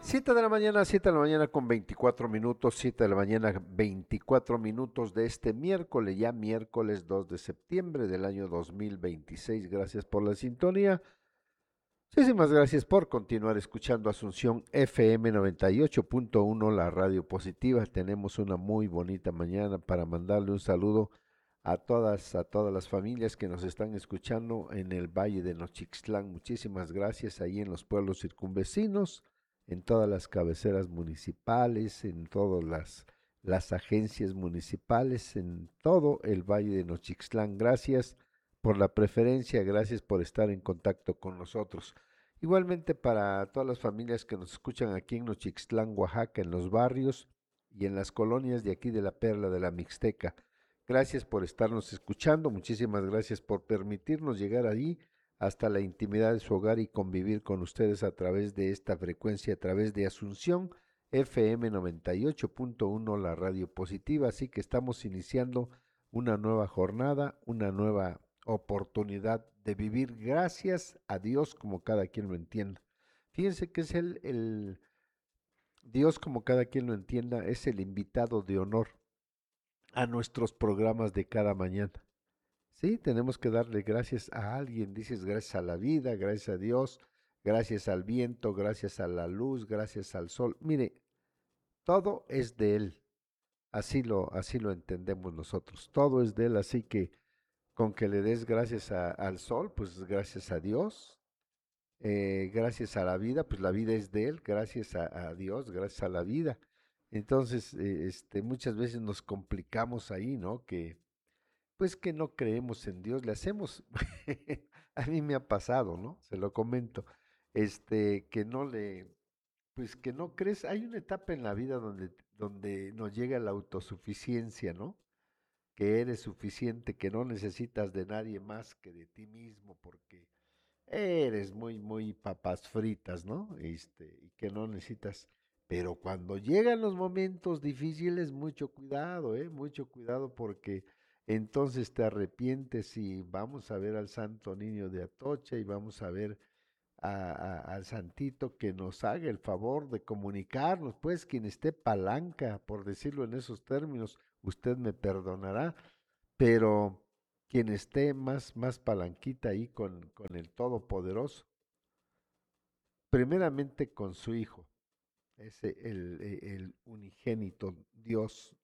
7 de la mañana, 7 de la mañana con 24 minutos, 7 de la mañana 24 minutos de este miércoles, ya miércoles 2 de septiembre del año 2026. Gracias por la sintonía. Muchísimas gracias por continuar escuchando Asunción FM 98.1, la radio positiva. Tenemos una muy bonita mañana para mandarle un saludo a todas las familias que nos están escuchando en el Valle de Nochixtlán. Muchísimas gracias ahí en los pueblos circunvecinos, en todas las cabeceras municipales, en todas las agencias municipales, en todo el Valle de Nochixtlán. Gracias por la preferencia, gracias por estar en contacto con nosotros. Igualmente para todas las familias que nos escuchan aquí en Nochixtlán, Oaxaca, en los barrios y en las colonias de aquí de la Perla de la Mixteca. Gracias por estarnos escuchando, muchísimas gracias por permitirnos llegar ahí hasta la intimidad de su hogar y convivir con ustedes a través de esta frecuencia, a través de Asunción FM 98.1, la radio positiva. Así que estamos iniciando una nueva jornada, una nueva oportunidad de vivir gracias a Dios como cada quien lo entienda. Fíjense que es el Dios como cada quien lo entienda, es el invitado de honor a nuestros programas de cada mañana. Sí, tenemos que darle gracias a alguien, dices gracias a la vida, gracias a Dios, gracias al viento, gracias a la luz, gracias al sol. Mire, todo es de Él, así lo entendemos nosotros, todo es de Él, así que con que le des gracias al sol, pues gracias a Dios, gracias a la vida, pues la vida es de Él, gracias a Dios, gracias a la vida. Entonces, muchas veces nos complicamos ahí, ¿no? Pues que no creemos en Dios, le hacemos, a mí me ha pasado, ¿no? Se lo comento, que no le, pues que no crees, hay una etapa en la vida donde nos llega la autosuficiencia, ¿no? Que eres suficiente, que no necesitas de nadie más que de ti mismo, porque eres muy papas fritas, ¿no? Y que no necesitas. Pero cuando llegan los momentos difíciles, mucho cuidado, ¿eh? Mucho cuidado porque entonces te arrepientes y vamos a ver al Santo Niño de Atocha y vamos a ver al Santito que nos haga el favor de comunicarnos, pues quien esté palanca, por decirlo en esos términos, usted me perdonará, pero quien esté más palanquita ahí con el Todopoderoso, primeramente con su Hijo, ese el unigénito Dios